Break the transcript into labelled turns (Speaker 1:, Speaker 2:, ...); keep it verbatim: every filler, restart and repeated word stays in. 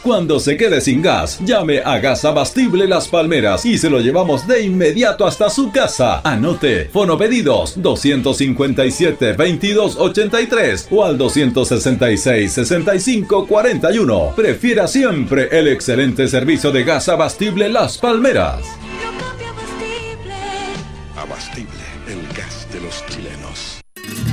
Speaker 1: Cuando se quede sin gas, llame a Gas Abastible Las Palmeras y se lo llevamos de inmediato hasta su casa. Anote, fonopedidos doscientos cincuenta y siete, veintidós ochenta y tres o al doscientos sesenta y seis, sesenta y cinco cuarenta y uno. Prefiera siempre el excelente servicio de Gas Abastible Las Palmeras.
Speaker 2: Abastible.